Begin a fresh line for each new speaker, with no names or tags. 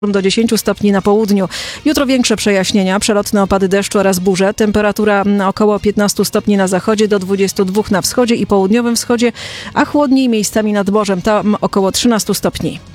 do 10 stopni na południu. Jutro większe przejaśnienia, przelotne opady deszczu oraz burze. Temperatura około 15 stopni na zachodzie, do 22 na wschodzie i południowym wschodzie, a chłodniej miejscami nad morzem, tam około 13 stopni.